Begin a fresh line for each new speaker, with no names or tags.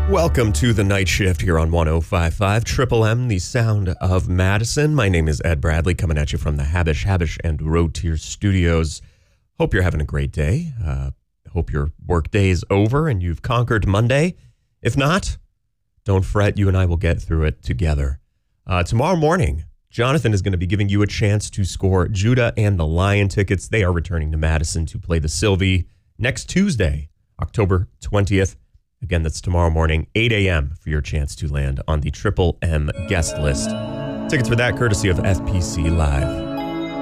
Welcome to the night shift here on 105.5 Triple M, the sound of Madison. My name is Ed Bradley, coming at you from the Habish and Road Tier Studios. Hope you're having a great day. Hope your work day is over and you've conquered Monday. If not, don't fret. You and I will get through it together. Tomorrow morning, Jonathan is going to be giving you a chance to score Judah and the Lion tickets. They are returning to Madison to play the Sylvie next Tuesday, October 20th. Again, that's tomorrow morning, 8 a.m. for your chance to land on the Triple M guest list. Tickets for that courtesy of FPC Live.